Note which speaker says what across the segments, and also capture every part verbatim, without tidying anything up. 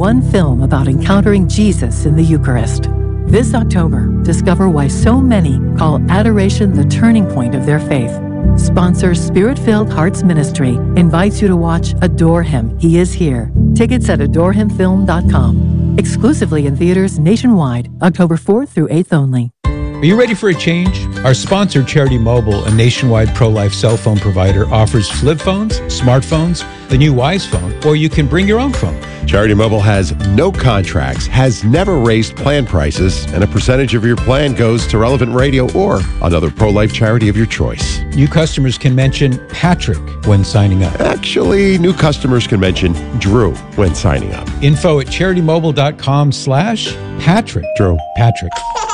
Speaker 1: one film about encountering Jesus in the Eucharist. This October, discover why so many call adoration the turning point of their faith. Sponsor Spirit-Filled Hearts Ministry invites you to watch Adore Him, He Is Here. Tickets at adore him film dot com. Exclusively in theaters nationwide, October fourth through eighth only.
Speaker 2: Are you ready for a change? Our sponsor, Charity Mobile, a nationwide pro-life cell phone provider, offers flip phones, smartphones, the new Wise Phone, or you can bring your own phone.
Speaker 3: Charity Mobile has no contracts, has never raised plan prices, and a percentage of your plan goes to Relevant Radio or another pro-life charity of your choice.
Speaker 2: New customers can mention Patrick when signing up.
Speaker 3: Actually, new customers can mention Drew when signing up.
Speaker 2: Info at charitymobile.com slash Patrick.
Speaker 3: Drew.
Speaker 2: Patrick.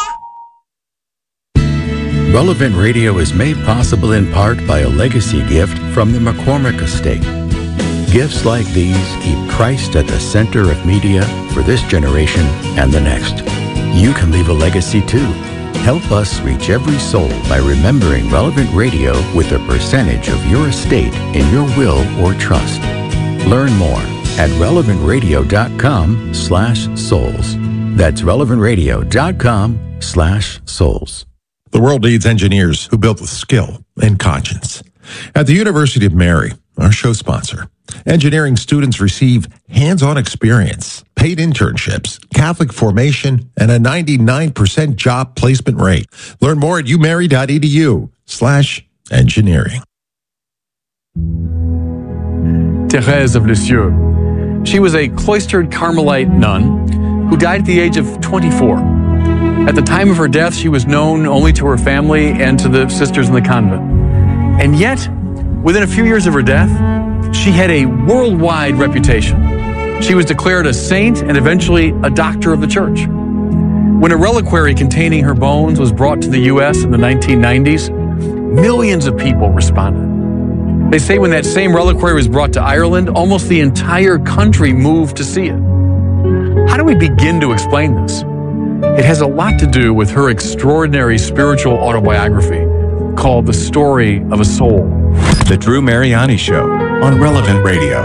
Speaker 4: Relevant Radio is made possible in part by a legacy gift from the McCormick Estate. Gifts like these keep Christ at the center of media for this generation and the next. You can leave a legacy too. Help us reach every soul by remembering Relevant Radio with a percentage of your estate in your will or trust. Learn more at relevantradio.com slash souls. That's relevantradio.com slash souls.
Speaker 5: The world needs engineers who build with skill and conscience. At the University of Mary, our show sponsor, engineering students receive hands-on experience, paid internships, Catholic formation, and a ninety-nine percent job placement rate. Learn more at umary.edu slash engineering.
Speaker 6: Thérèse of Lisieux. She was a cloistered Carmelite nun who died at the age of twenty-four. At the time of her death, she was known only to her family and to the sisters in the convent. And yet, within a few years of her death, she had a worldwide reputation. She was declared a saint and eventually a doctor of the church. When a reliquary containing her bones was brought to the U S in the nineteen nineties, millions of people responded. They say when that same reliquary was brought to Ireland, almost the entire country moved to see it. How do we begin to explain this? It has a lot to do with her extraordinary spiritual autobiography called The Story of a Soul.
Speaker 7: The Drew Mariani Show on Relevant Radio.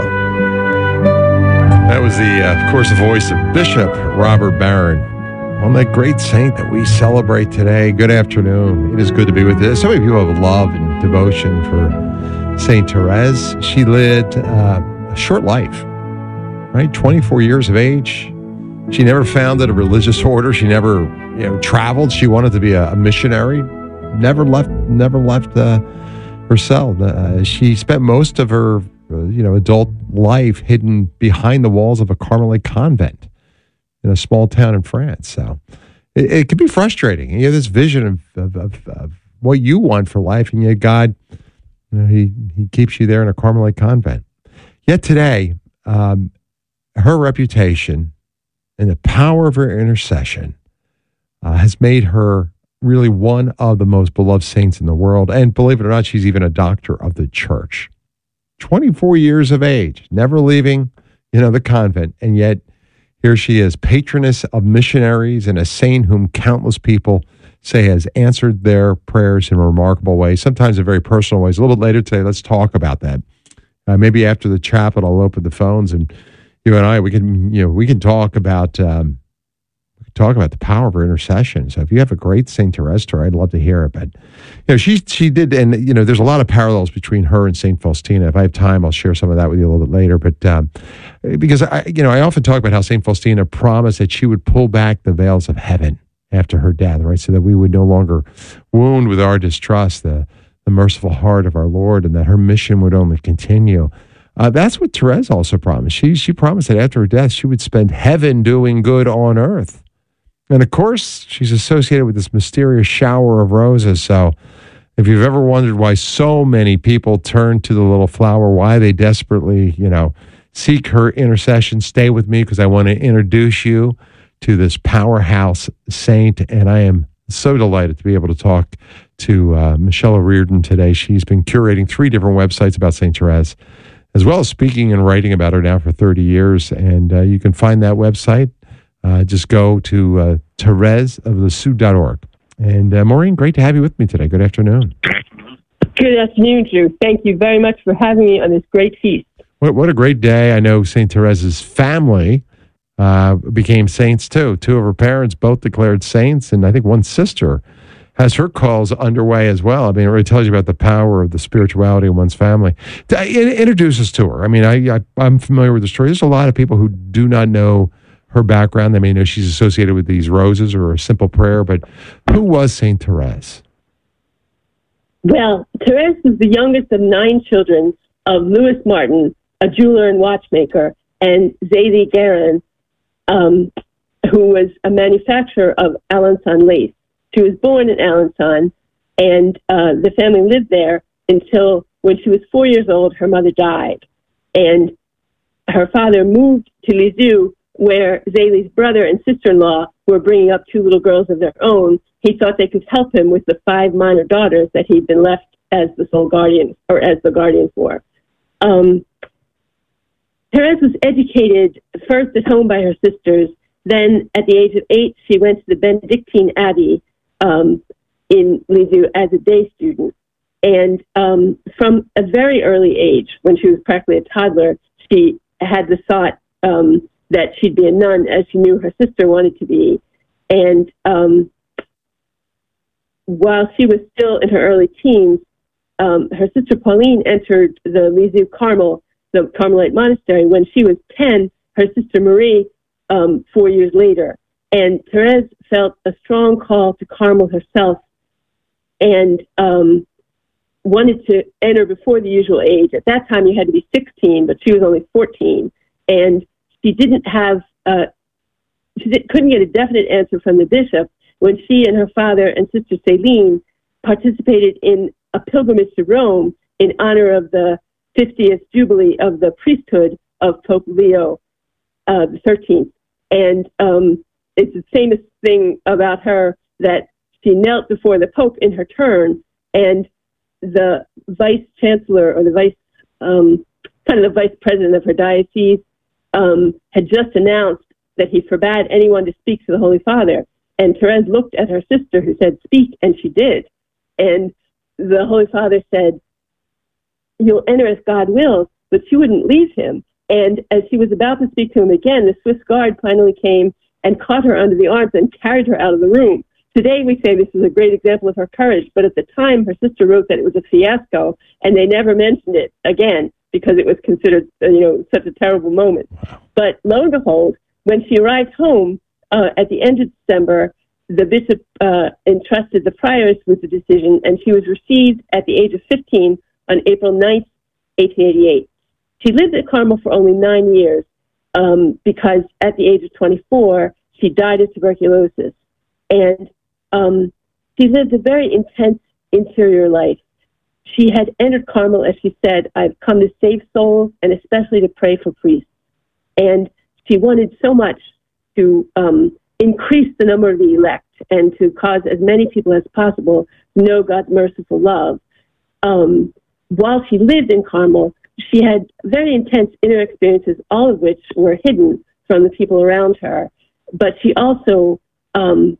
Speaker 3: That was the, uh, of course, the voice of Bishop Robert Barron on that great saint that we celebrate today. Good afternoon. It is good to be with you. So many people have love and devotion for Saint Therese. She lived uh, a short life, right? twenty-four years of age. She never founded a religious order. She never, you know, traveled. She wanted to be a, a missionary. Never left. Never left uh, her cell. Uh, she spent most of her, uh, you know, adult life hidden behind the walls of a Carmelite convent in a small town in France. So it, it can be frustrating. You have this vision of, of, of, of what you want for life, and yet God, you know, he he keeps you there in a Carmelite convent. Yet today, um, her reputation and the power of her intercession uh, has made her really one of the most beloved saints in the world. And believe it or not, she's even a doctor of the church. twenty-four years of age, never leaving, you know, the convent. And yet here she is, patroness of missionaries and a saint whom countless people say has answered their prayers in remarkable ways, sometimes in very personal ways. A little bit later today, let's talk about that. Uh, maybe after the chapel, I'll open the phones and you and I, we can, you know, we can talk about, um, talk about the power of her intercession. So if you have a great Saint Therese story, I'd love to hear it. But, you know, she, she did, and, you know, there's a lot of parallels between her and Saint Faustina. If I have time, I'll share some of that with you a little bit later. But, um, because I, you know, I often talk about how Saint Faustina promised that she would pull back the veils of heaven after her death, right? So that we would no longer wound with our distrust the, the merciful heart of our Lord, and that her mission would only continue. Uh, that's what Therese also promised. She she promised that after her death, she would spend heaven doing good on earth. And of course, she's associated with this mysterious shower of roses. So if you've ever wondered why so many people turn to the little flower, why they desperately, you know, seek her intercession, stay with me because I want to introduce you to this powerhouse saint. And I am so delighted to be able to talk to uh, Michelle O'Riordan today. She's been curating three different websites about Saint Therese, as well as speaking and writing about her now for thirty years. And uh, you can find that website. Uh, just go to uh, Therese of Lisieux dot org. And uh, Maureen, great to have you with me today. Good afternoon.
Speaker 8: Good afternoon, Drew. Thank you very much for having me on this great feast.
Speaker 3: What, what a great day. I know Saint Therese's family uh, became saints too. Two of her parents both declared saints, and I think one sister has her calls underway as well. I mean, it really tells you about the power of the spirituality of one's family. It introduce us to her. I mean, I, I, I'm familiar with the story. There's a lot of people who do not know her background. They may know she's associated with these roses or a simple prayer, but who was Saint Therese?
Speaker 8: Well, Therese was the youngest of nine children of Louis Martin, a jeweler and watchmaker, and Zélie Guérin, um, who was a manufacturer of Alençon lace. She was born in Alençon, and uh, the family lived there until when she was four years old, her mother died. And her father moved to Lisieux, where Zélie's brother and sister-in-law were bringing up two little girls of their own. He thought they could help him with the five minor daughters that he'd been left as the sole guardian, or as the guardian for. Um, Therese was educated first at home by her sisters. Then, at the age of eight, she went to the Benedictine Abbey um, in Lisieux as a day student. And um, from a very early age, when she was practically a toddler, she had the thought um, that she'd be a nun, as she knew her sister wanted to be. And um, while she was still in her early teens, um, her sister Pauline entered the Lisieux Carmel, the Carmelite monastery, when she was ten, her sister Marie, um, four years later. And Therese felt a strong call to Carmel herself and um, wanted to enter before the usual age. At that time, you had to be sixteen, but she was only fourteen. And she didn't have, uh, she did, couldn't get a definite answer from the bishop when she and her father and sister Céline participated in a pilgrimage to Rome in honor of the fiftieth Jubilee of the priesthood of Pope Leo uh, the thirteenth. And um, it's a famous thing about her that she knelt before the Pope in her turn, and the vice chancellor, or the vice, um, kind of the vice president of her diocese, um, had just announced that he forbade anyone to speak to the Holy Father. And Therese looked at her sister, who said, "Speak," and she did. And the Holy Father said, "You'll enter as God wills," but she wouldn't leave him. And as she was about to speak to him again, the Swiss guard finally came and caught her under the arms and carried her out of the room. Today we say this is a great example of her courage, but at the time her sister wrote that it was a fiasco, and they never mentioned it again because it was considered, you know, such a terrible moment. Wow. But lo and behold, when she arrived home uh, at the end of December, the bishop uh, entrusted the prioress with the decision, and she was received at the age of fifteen on April ninth, eighteen eighty-eight. She lived at Carmel for only nine years um, because at the age of twenty-four, she died of tuberculosis. And um, she lived a very intense interior life. She had entered Carmel, as she said, "I've come to save souls and especially to pray for priests." And she wanted so much to um, increase the number of the elect and to cause as many people as possible to know God's merciful love. Um, while she lived in Carmel, she had very intense inner experiences, all of which were hidden from the people around her. But she also um,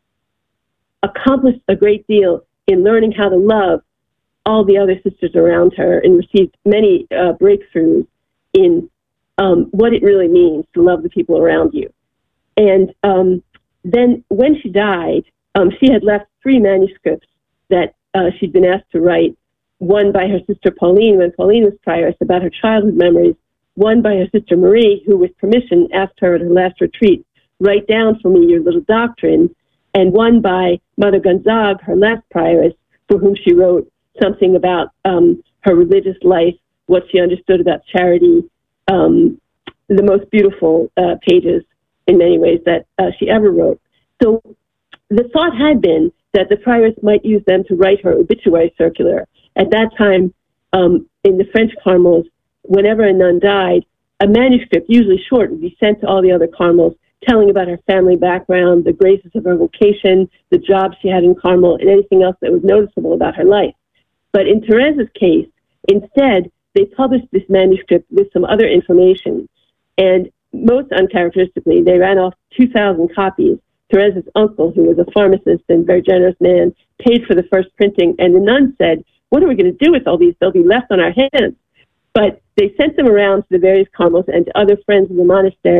Speaker 8: accomplished a great deal in learning how to love all the other sisters around her, and received many uh, breakthroughs in um, what it really means to love the people around you. And um, then when she died, um, she had left three manuscripts that uh, she'd been asked to write, one by her sister Pauline when Pauline was prioress about her childhood memories, one by her sister Marie, who with permission asked her at her last retreat, "Write down for me your little doctrine," and one by Mother Gonzague, her last prioress, for whom she wrote something about um, her religious life, what she understood about charity, um, the most beautiful uh, pages in many ways that uh, she ever wrote. So the thought had been that the prioress might use them to write her obituary circular. At that time, um, in the French Carmels, whenever a nun died, a manuscript, usually short, would be sent to all the other Carmels, telling about her family background, the graces of her vocation, the job she had in Carmel, and anything else that was noticeable about her life. But in Therese's case, instead, they published this manuscript with some other information. And most uncharacteristically, they ran off two thousand copies. Therese's uncle, who was a pharmacist and very generous man, paid for the first printing, and the nun said, "What are we going to do with all these? They'll be left on our hands." But they sent them around to the various Carmels and to other friends in the monastery,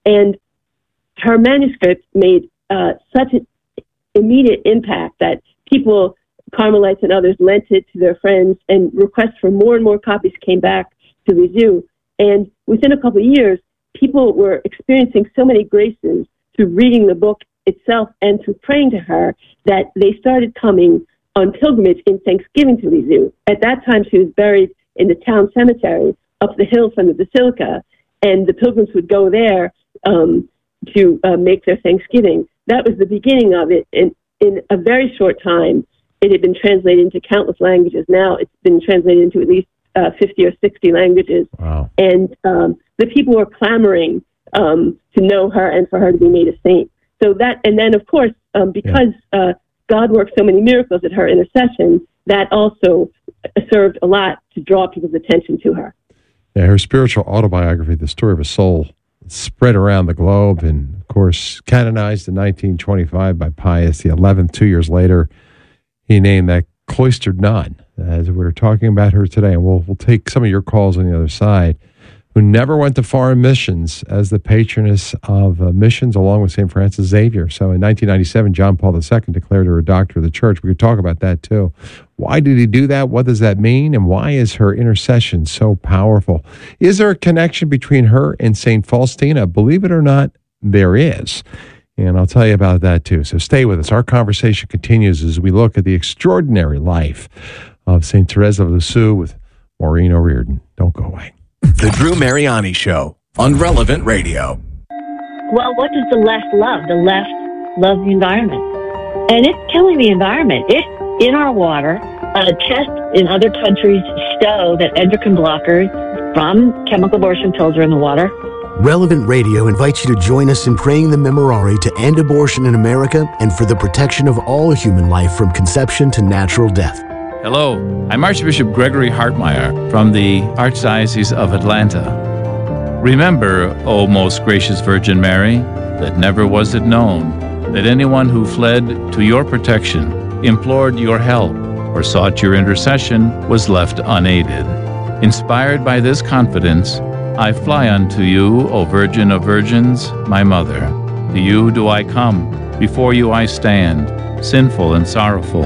Speaker 8: And her manuscript made uh, such an immediate impact that people, Carmelites and others, lent it to their friends, and requests for more and more copies came back to Lisieux. And within a couple of years, people were experiencing so many graces through reading the book itself and through praying to her that they started coming on pilgrimage in thanksgiving to Lisieux. At that time, she was buried in the town cemetery up the hill from the basilica, and the pilgrims would go there um, to uh, make their thanksgiving. That was the beginning of it. And in a very short time, it had been translated into countless languages. Now it's been translated into at least uh, fifty or sixty languages.
Speaker 3: Wow.
Speaker 8: And um, the people were clamoring um, to know her and for her to be made a saint. So that, and then of course, um, because yeah. uh, God worked so many miracles at her intercession, that also served a lot to draw people's attention to her.
Speaker 3: Yeah, her spiritual autobiography, The Story of a Soul, spread around the globe and, of course, canonized in nineteen twenty-five by Pius the eleventh. Two years later, he named that cloistered nun, as we were talking about her today. And we'll, we'll take some of your calls on the other side, who never went to foreign missions as the patroness of uh, missions along with Saint Francis Xavier. So in nineteen ninety-seven, John Paul the Second declared her a doctor of the church. We could talk about that too. Why did he do that? What does that mean? And why is her intercession so powerful? Is there a connection between her and Saint Faustina? Believe it or not, there is. And I'll tell you about that too. So stay with us. Our conversation continues as we look at the extraordinary life of Saint Therese of Lisieux with Maureen O'Riordan. Don't go away.
Speaker 7: The Drew Mariani Show on Relevant Radio.
Speaker 9: Well, what does the left love? The left loves the environment. And it's killing the environment. It's in our water. Uh, tests in other countries show that endocrine blockers from chemical abortion pills are in the water.
Speaker 10: Relevant Radio invites you to join us in praying the Memorare to end abortion in America and for the protection of all human life from conception to natural death.
Speaker 11: Hello, I'm Archbishop Gregory Hartmeyer from the Archdiocese of Atlanta. Remember, O most gracious Virgin Mary, that never was it known that anyone who fled to your protection, implored your help, or sought your intercession was left unaided. Inspired by this confidence, I fly unto you, O Virgin of Virgins, my Mother. To you do I come, before you I stand, sinful and sorrowful.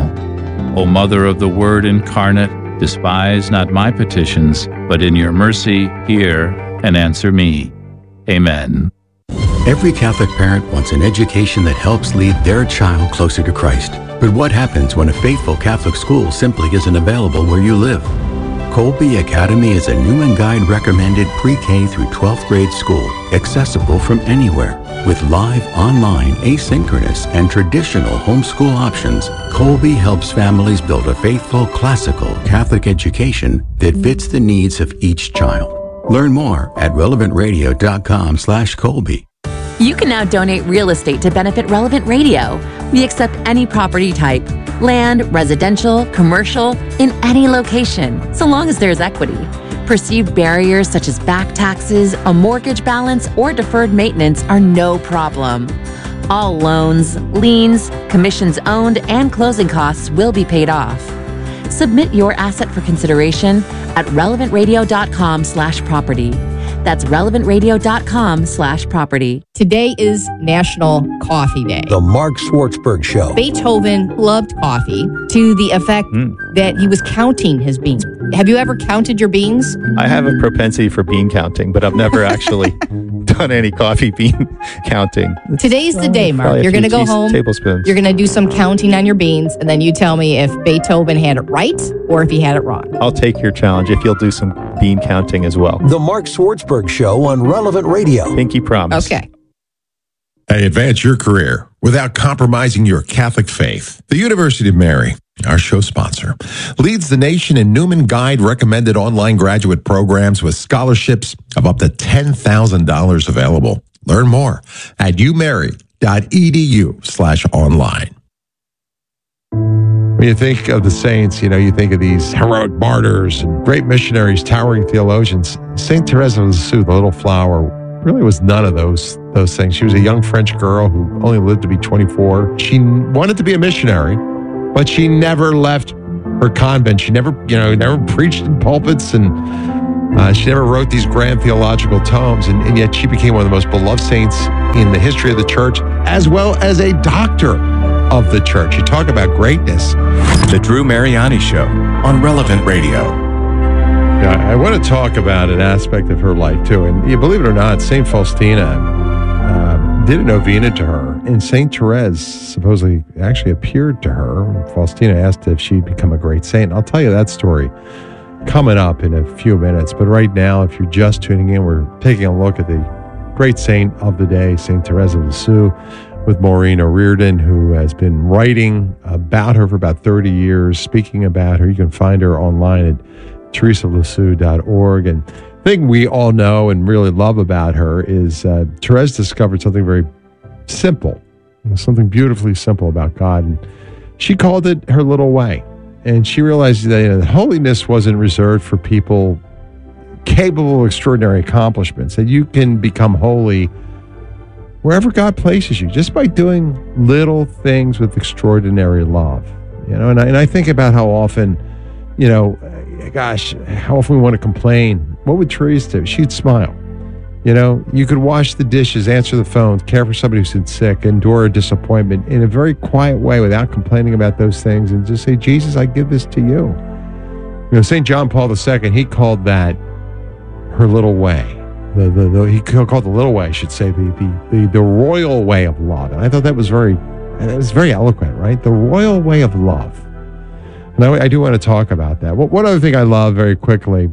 Speaker 11: O Mother of the Word incarnate, despise not my petitions, but in your mercy hear and answer me. Amen.
Speaker 4: Every Catholic parent wants an education that helps lead their child closer to Christ. But what happens when a faithful Catholic school simply isn't available where you live? Colby Academy is a Newman Guide recommended pre-K through twelfth grade school, accessible from anywhere. With live, online, asynchronous, and traditional homeschool options, Colby helps families build a faithful, classical Catholic education that fits the needs of each child. Learn more at relevant radio dot com slash Colby.
Speaker 12: You can now donate real estate to benefit Relevant Radio. We accept any property type, land, residential, commercial, in any location, so long as there's equity. Perceived barriers such as back taxes, a mortgage balance, or deferred maintenance are no problem. All loans, liens, commissions owned, and closing costs will be paid off. Submit your asset for consideration at relevant radio dot com slash property. That's relevant radio dot com slash property.
Speaker 13: Today is National Coffee Day.
Speaker 10: The Mark Schwartzberg Show.
Speaker 13: Beethoven loved coffee to the effect mm. that he was counting his beans. Have you ever counted your beans?
Speaker 14: I have a propensity for bean counting, but I've never actually done any coffee bean counting.
Speaker 13: Today's the day, Mark. You're going to go home.
Speaker 14: Tablespoons.
Speaker 13: You're going to do some counting on your beans, and then you tell me if Beethoven had it right or if he had it wrong.
Speaker 14: I'll take your challenge if you'll do some bean counting as well.
Speaker 10: The Mark Schwartzberg Show on Relevant Radio.
Speaker 14: Pinky promise.
Speaker 13: Okay.
Speaker 5: Hey, advance your career without compromising your Catholic faith. The University of Mary, our show sponsor, leads the nation in Newman Guide recommended online graduate programs with scholarships of up to ten thousand dollars available. Learn more at umary.edu slash online.
Speaker 3: When you think of the saints, you know, you think of these heroic martyrs and great missionaries, towering theologians. Saint Therese of Lisieux, the little flower, really was none of those those things. She was a young French girl who only lived to be twenty-four. She wanted to be a missionary, but she never left her convent. She never, you know, never preached in pulpits and Uh, she never wrote these grand theological tomes, and, and yet she became one of the most beloved saints in the history of the church, as well as a doctor of the church. You talk about greatness.
Speaker 7: The Drew Mariani Show on Relevant Radio.
Speaker 3: Yeah, I want to talk about an aspect of her life, too. And you believe it or not, Saint Faustina uh, did a novena to her, and Saint Therese supposedly actually appeared to her. Faustina asked if she'd become a great saint. I'll tell you that story coming up in a few minutes. But right now, if you're just tuning in, we're taking a look at the great saint of the day, Saint Therese of Lisieux, with Maureen O'Riordan, who has been writing about her for about thirty years, speaking about her. You can find her online at teresa of lisieux dot org. And the thing we all know and really love about her is uh, Therese discovered something very simple, something beautifully simple about God. And she called it her little way. And she realized that, you know, that holiness wasn't reserved for people capable of extraordinary accomplishments, that you can become holy wherever God places you, just by doing little things with extraordinary love. You know, and I, and I think about how often, you know, gosh, how often we want to complain. What would Therese do? She'd smile. You know, you could wash the dishes, answer the phone, care for somebody who's been sick, endure a disappointment in a very quiet way without complaining about those things, and just say, Jesus, I give this to you. You know, Saint John Paul the Second, he called that her little way. The, the, the, he called the little way, I should say, the, the, the, the royal way of love. And I thought that was very, that was very eloquent, right? The royal way of love. And I, I do want to talk about that. Well, one other thing I love very quickly,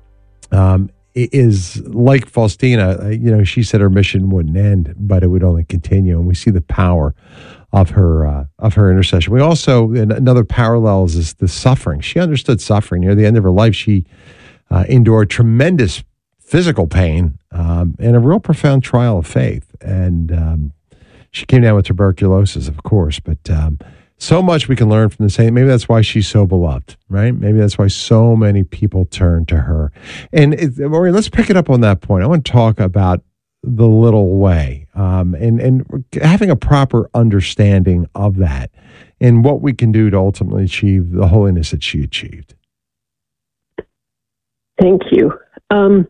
Speaker 3: um, is like Faustina, you know, she said her mission wouldn't end, but it would only continue. And we see the power of her uh, of her intercession. We also, another parallel is the suffering. She understood suffering. Near the end of her life, she uh, endured tremendous physical pain um, and a real profound trial of faith. And um, she came down with tuberculosis, of course, but um, so much we can learn from the saint. Maybe that's why she's so beloved, right? Maybe that's why so many people turn to her. And it, Maureen, let's pick it up on that point. I want to talk about the little way um, and, and having a proper understanding of that and what we can do to ultimately achieve the holiness that she achieved.
Speaker 8: Thank you. Um,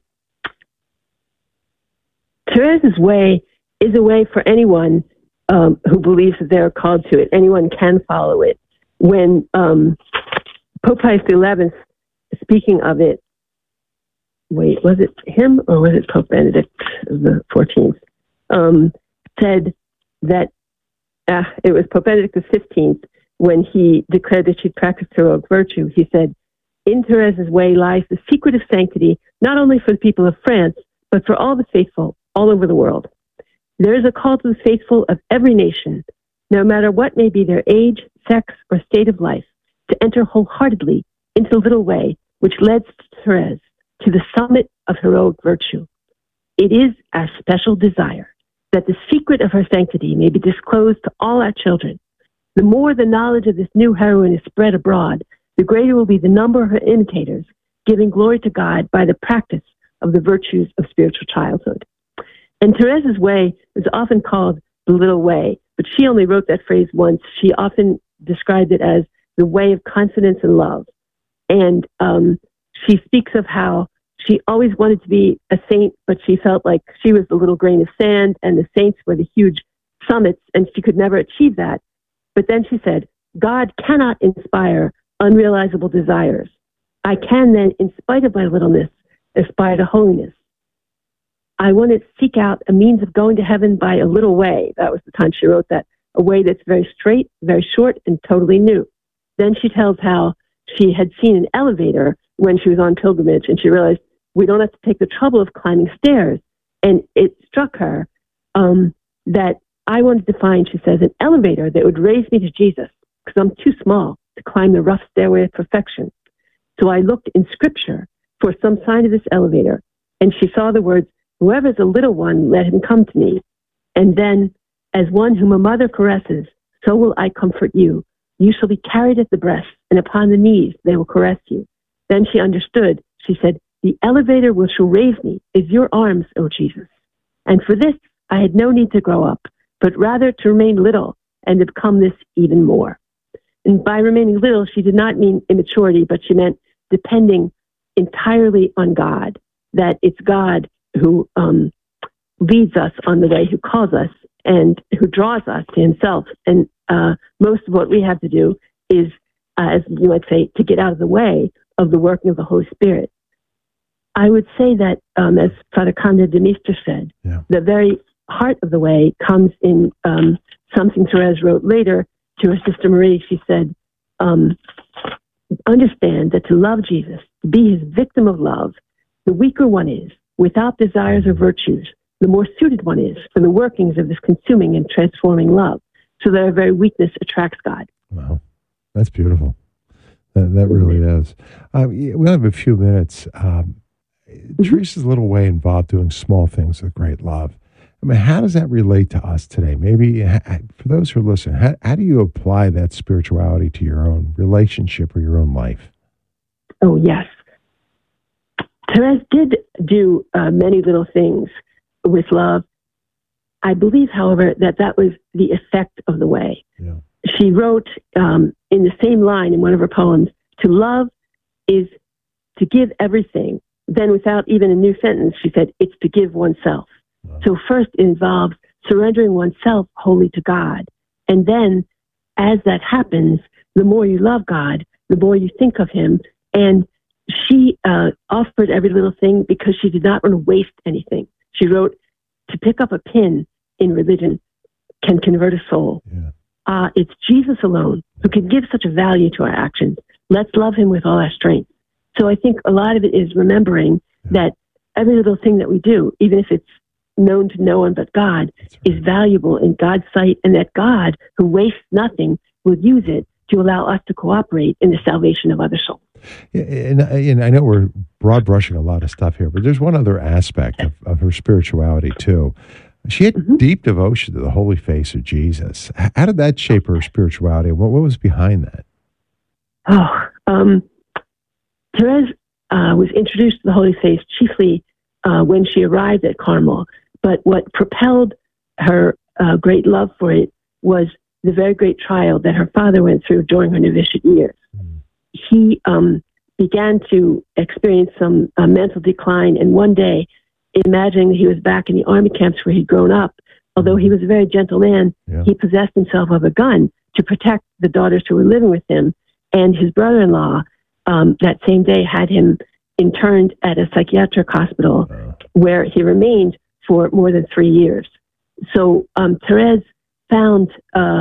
Speaker 8: Therese's way is a way for anyone Um, who believes that they're called to it. Anyone can follow it. When um, Pope Pius the eleventh, speaking of it, wait, was it him or was it Pope Benedict the fourteenth, um, said that, uh, it was Pope Benedict the fifteenth, when he declared that she'd practiced heroic virtue, he said, in Therese's way lies the secret of sanctity, not only for the people of France, but for all the faithful all over the world. There is a call to the faithful of every nation, no matter what may be their age, sex, or state of life, to enter wholeheartedly into the little way which led Therese to the summit of heroic virtue. It is our special desire that the secret of her sanctity may be disclosed to all our children. The more the knowledge of this new heroine is spread abroad, the greater will be the number of her imitators, giving glory to God by the practice of the virtues of spiritual childhood. And Therese's way is often called the little way, but she only wrote that phrase once. She often described it as the way of confidence and love. And um, she speaks of how she always wanted to be a saint, but she felt like she was the little grain of sand and the saints were the huge summits, and she could never achieve that. But then she said, God cannot inspire unrealizable desires. I can then, in spite of my littleness, aspire to holiness. I want to seek out a means of going to heaven by a little way. That was the time she wrote that, a way that's very straight, very short, and totally new. Then she tells how she had seen an elevator when she was on pilgrimage, and she realized we don't have to take the trouble of climbing stairs. And it struck her um, that I wanted to find, she says, an elevator that would raise me to Jesus, because I'm too small to climb the rough stairway of perfection. So I looked in Scripture for some sign of this elevator, and she saw the words, whoever is a little one, let him come to me. And then, as one whom a mother caresses, so will I comfort you. You shall be carried at the breast, and upon the knees they will caress you. Then she understood. She said, the elevator which shall raise me is your arms, O Jesus. And for this, I had no need to grow up, but rather to remain little and to become this even more. And by remaining little, she did not mean immaturity, but she meant depending entirely on God. that it's God who um, leads us on the way, who calls us, and who draws us to himself. And uh, most of what we have to do is, uh, as you might say, to get out of the way of the working of the Holy Spirit. I would say that, um, as Father Conde de Meester said, yeah. the very heart of the way comes in um, something Therese wrote later to her sister Marie. She said, um, understand that to love Jesus, to be his victim of love, the weaker one is, without desires or virtues, the more suited one is for the workings of this consuming and transforming love, so that our very weakness attracts God.
Speaker 3: Wow, that's beautiful. That, that really is. Uh, we only have a few minutes. Um, mm-hmm. Teresa's a little way involved doing small things with great love. I mean, how does that relate to us today? Maybe for those who listen, how, how do you apply that spirituality to your own relationship or your own life?
Speaker 8: Oh, yes. Therese did do uh, many little things with love. I believe, however, that that was the effect of the way. Yeah. She wrote um, in the same line in one of her poems, to love is to give everything. Then without even a new sentence, she said, it's to give oneself. Wow. So first it involves surrendering oneself wholly to God. And then as that happens, the more you love God, the more you think of him. And she uh, offered every little thing because she did not want to waste anything. She wrote, to pick up a pin in religion can convert a soul. Yeah. Uh, it's Jesus alone who can give such a value to our actions. Let's love him with all our strength. So I think a lot of it is remembering yeah. that every little thing that we do, even if it's known to no one but God, right. is valuable in God's sight, and that God, who wastes nothing, will use it to allow us to cooperate in the salvation of other souls.
Speaker 3: Yeah, and, and I know we're broad brushing a lot of stuff here, but there's one other aspect of, of her spirituality too. She had mm-hmm. deep devotion to the holy face of Jesus. How did that shape her spirituality? What, what was behind that?
Speaker 8: Oh, um, Therese uh, was introduced to the holy face chiefly uh, when she arrived at Carmel. But what propelled her uh, great love for it was the very great trial that her father went through during her novitiate years. Mm. He um, began to experience some uh, mental decline, and one day, imagining that he was back in the army camps where he'd grown up, although he was a very gentle man, yeah. he possessed himself of a gun to protect the daughters who were living with him. And his brother-in-law, um, that same day, had him interned at a psychiatric hospital uh. where he remained for more than three years. So um, Therese found uh,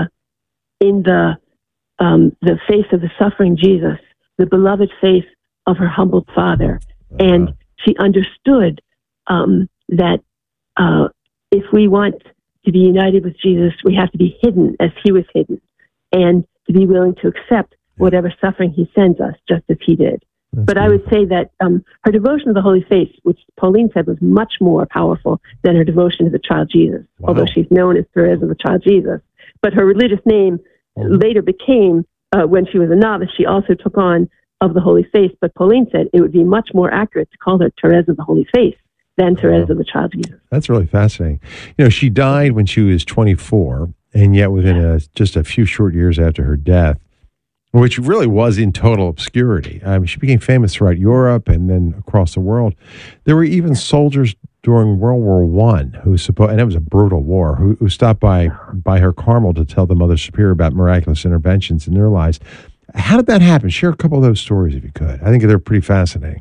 Speaker 8: in the um, the face of the suffering Jesus, the beloved face of her humbled father. Uh-huh. And she understood um, that uh, if we want to be united with Jesus, we have to be hidden as he was hidden, and to be willing to accept whatever suffering he sends us, just as he did. That's but beautiful. I would say that um, her devotion to the Holy Face, which Pauline said was much more powerful than her devotion to the child Jesus, wow. although she's known as Therese of the child Jesus. But her religious name oh. later became, uh, when she was a novice, she also took on of the Holy Face. But Pauline said it would be much more accurate to call her Therese of the Holy Face than Therese wow. of the child Jesus.
Speaker 3: That's really fascinating. You know, she died when she was twenty-four, and yet within a, just a few short years after her death, which really was in total obscurity. I mean, she became famous throughout Europe and then across the world. There were even soldiers during World War One who supposed, and it was a brutal war, who, who stopped by by her Carmel to tell the Mother Superior about miraculous interventions in their lives. How did that happen? Share a couple of those stories if you could. I think they're pretty fascinating.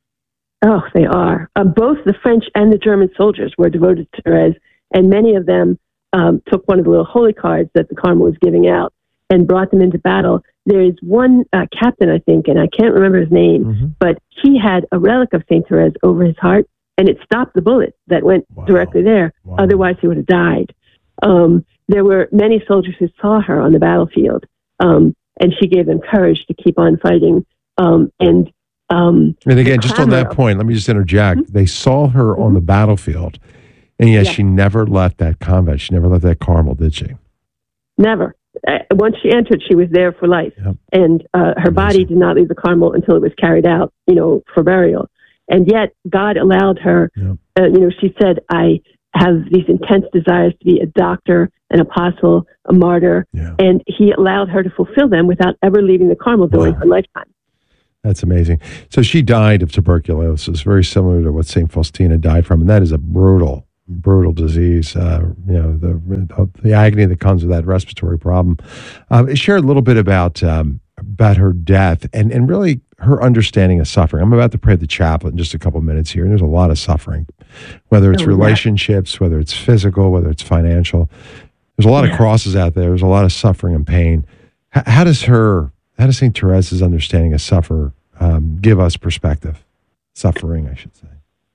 Speaker 8: Oh, they are. Uh, both the French and the German soldiers were devoted to Therese, and many of them um, took one of the little holy cards that the Carmel was giving out and brought them into battle. There is one uh, captain, I think, and I can't remember his name, mm-hmm. but he had a relic of Saint Therese over his heart, and it stopped the bullet that went wow. directly there. Wow. Otherwise, he would have died. Um, there were many soldiers who saw her on the battlefield, um, and she gave them courage to keep on fighting. Um, and um,
Speaker 3: and again, just on that point, let me just interject. Mm-hmm. They saw her mm-hmm. on the battlefield, and yet yeah. she never left that convent. She never left that Carmel, did she?
Speaker 8: Never. Uh, once she entered, she was there for life. Yep. And uh, her Amazing. body did not leave the Carmel until it was carried out, you know, for burial. And yet God allowed her, yep. uh, you know, she said, I have these intense desires to be a doctor, an apostle, a martyr. Yeah. And he allowed her to fulfill them without ever leaving the Carmel during wow. her lifetime.
Speaker 3: That's amazing. So she died of tuberculosis, very similar to what Saint Faustina died from, and that is a brutal, brutal disease. Uh, you know, the the agony that comes with that respiratory problem. Um, share a little bit about um, about her death and and really her understanding of suffering. I'm about to pray the chaplet in just a couple of minutes here, and there's a lot of suffering, whether it's oh, relationships, yeah. whether it's physical, whether it's financial. There's a lot yeah. of crosses out there. There's a lot of suffering and pain. H- how does her How does Saint Therese's understanding of suffer um, give us perspective? Suffering, I should say.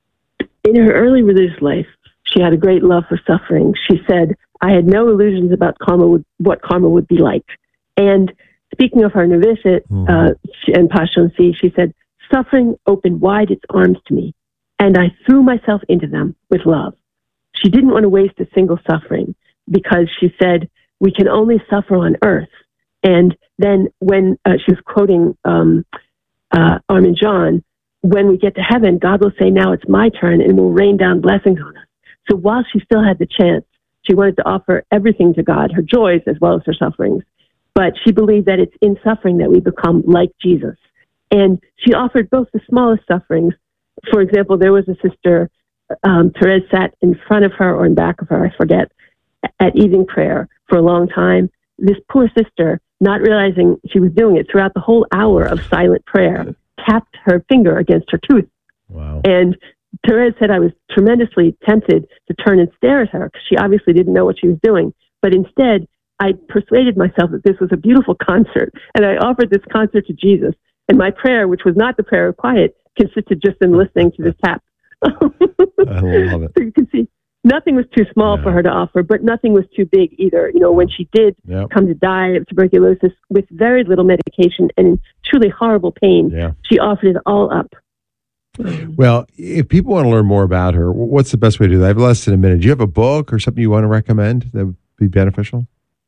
Speaker 8: In her early religious life, she had a great love for suffering. She said, I had no illusions about karma would, what karma would be like. And speaking of her novitiate mm-hmm. uh, and Paschancy, she said, suffering opened wide its arms to me, and I threw myself into them with love. She didn't want to waste a single suffering because she said, we can only suffer on earth. And then when uh, she was quoting um, uh, Armin John, when we get to heaven, God will say, now it's my turn, and will rain down blessings on us. So while she still had the chance, she wanted to offer everything to God, her joys as well as her sufferings. But she believed that it's in suffering that we become like Jesus. And she offered both the smallest sufferings. For example, there was a sister, um, Therese sat in front of her or in back of her, I forget, at evening prayer for a long time. This poor sister, not realizing she was doing it throughout the whole hour of silent prayer, tapped her finger against her tooth.
Speaker 3: Wow.
Speaker 8: And Therese said I was tremendously tempted to turn and stare at her because she obviously didn't know what she was doing. But instead, I persuaded myself that this was a beautiful concert, and I offered this concert to Jesus. And my prayer, which was not the prayer of quiet, consisted just in listening to this tap.
Speaker 3: I love it.
Speaker 8: So you can see, nothing was too small yeah. for her to offer, but nothing was too big either. You know, when she did yep. come to die of tuberculosis with very little medication and in truly horrible pain,
Speaker 3: yeah.
Speaker 8: she offered it all up.
Speaker 3: Well, if people want to learn more about her, what's the best way to do that? I have less than a minute. Do you have a book or something you want to recommend that would be beneficial?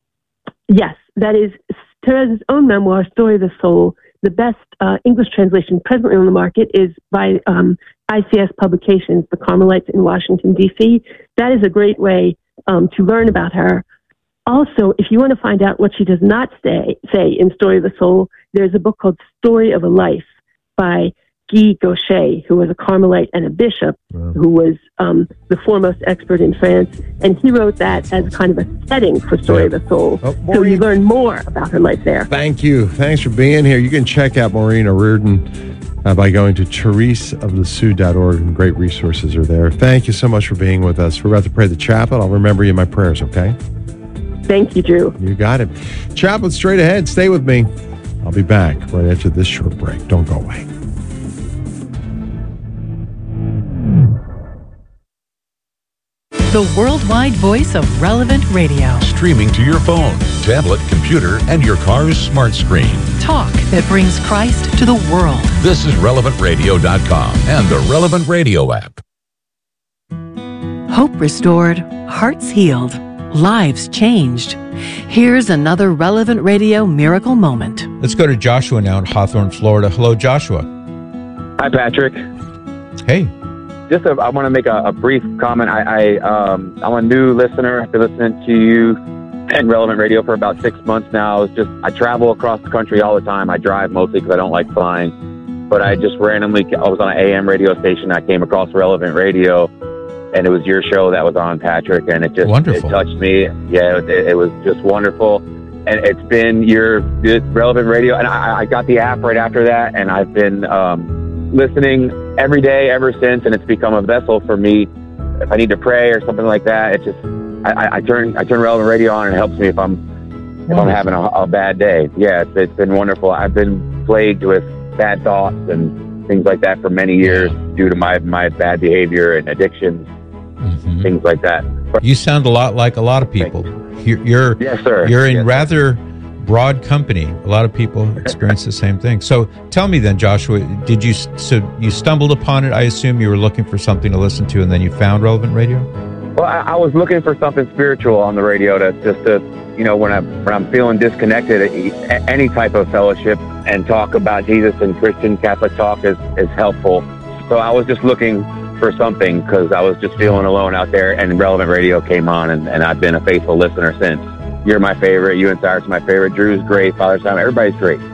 Speaker 8: Yes, that is Therese's own memoir, Story of the Soul. The best uh, English translation presently on the market is by um, I C S Publications, the Carmelites in Washington, D C That is a great way um, to learn about her. Also, if you want to find out what she does not say, say in Story of the Soul, there's a book called Story of a Life by Guy Gaucher, who was a Carmelite and a bishop, wow. who was um, the foremost expert in France. And he wrote that as kind of a setting for Story yeah. of the Soul. Oh, so you learn more about her life there.
Speaker 3: Thank you. Thanks for being here. You can check out Maureen O'Riordan uh, by going to therese of lisieux dot org, and great resources are there. Thank you so much for being with us. We're about to pray the chaplet. I'll remember you in my prayers, okay?
Speaker 8: Thank you, Drew.
Speaker 3: You got it. Chaplet straight ahead. Stay with me. I'll be back right after this short break. Don't go away.
Speaker 1: The worldwide voice of Relevant Radio.
Speaker 15: Streaming to your phone, tablet, computer, and your car's smart screen.
Speaker 1: Talk that brings Christ to the world.
Speaker 15: This is relevant radio dot com and the Relevant Radio app.
Speaker 1: Hope restored, hearts healed, lives changed. Here's another Relevant Radio miracle moment.
Speaker 2: Let's go to Joshua now in Hawthorne, Florida. Hello, Joshua.
Speaker 16: Hi, Patrick.
Speaker 2: Hey.
Speaker 16: Just, a, I want to make a, a brief comment. I, I, um, I'm a new listener. I've been listening to you and Relevant Radio for about six months now. It's just I travel across the country all the time. I drive mostly because I don't like flying. But I just randomly, I was on an A M radio station. I came across Relevant Radio, and it was your show that was on, Patrick, and it just
Speaker 2: wonderful.
Speaker 16: It touched me. Yeah, it, it was just wonderful. And it's been your Relevant Radio, and I, I got the app right after that, and I've been um, listening every day ever since, and it's become a vessel for me. If I need to pray or something like that, it just I, I turn I turn Relevant Radio on, and it helps me if I'm if I'm having a, a bad day. Yeah, it's, it's been wonderful. I've been plagued with bad thoughts and things like that for many years due to my my bad behavior and addictions, mm-hmm. things like that. But,
Speaker 2: you sound a lot like a lot of people. You're, you're
Speaker 16: yes, sir.
Speaker 2: You're in
Speaker 16: yes,
Speaker 2: rather broad company. A lot of people experience the same thing. So tell me then, Joshua, did you so you stumbled upon it? I assume you were looking for something to listen to, and then you found Relevant Radio.
Speaker 16: Well, I, I was looking for something spiritual on the radio to just to, you know, when I'm when I'm feeling disconnected, any type of fellowship and talk about Jesus and Christian Catholic talk is is helpful. So I was just looking for something because I was just feeling alone out there, and Relevant Radio came on, and, and I've been a faithful listener since. You're my favorite. You and Cyrus are my favorite. Drew's great. Father Simon, everybody's great.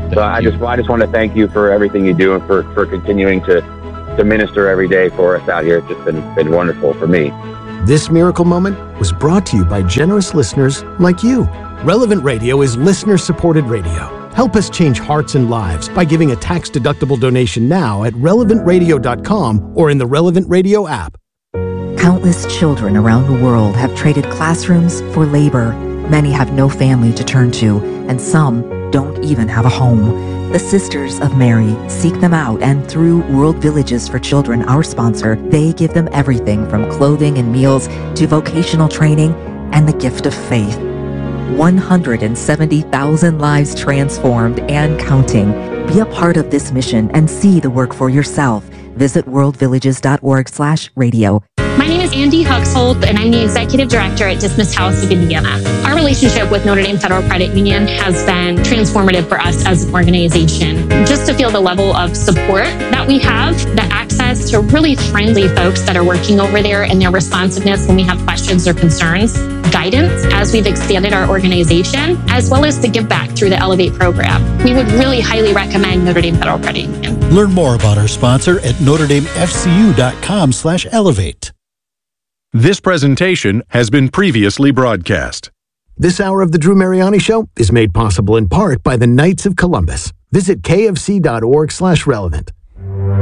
Speaker 16: So I just I just want to thank you for everything you do and for, for continuing to, to minister every day for us out here. It's just been, been wonderful for me.
Speaker 10: This miracle moment was brought to you by generous listeners like you. Relevant Radio is listener-supported radio. Help us change hearts and lives by giving a tax-deductible donation now at relevant radio dot com or in the Relevant Radio app.
Speaker 17: Countless children around the world have traded classrooms for labor. Many have no family to turn to, and some don't even have a home. The Sisters of Mary seek them out, and through World Villages for Children, our sponsor, they give them everything from clothing and meals to vocational training and the gift of faith. one hundred seventy thousand lives transformed and counting. Be a part of this mission and see the work for yourself. Visit world villages dot org slash radio.
Speaker 18: My name is Andy Huxhold, and I'm the Executive Director at Dismissed House of Indiana. Our relationship with Notre Dame Federal Credit Union has been transformative for us as an organization. Just to feel the level of support that we have, the access to really friendly folks that are working over there and their responsiveness when we have questions or concerns, guidance as we've expanded our organization, as well as the give back through the Elevate program. We would really highly recommend Notre Dame Federal Credit Union.
Speaker 19: Learn more about our sponsor at notre dame f c u dot com slash elevate.
Speaker 20: This presentation has been previously broadcast.
Speaker 10: This hour of the Drew Mariani Show is made possible in part by the Knights of Columbus. Visit k f c dot org slash relevant.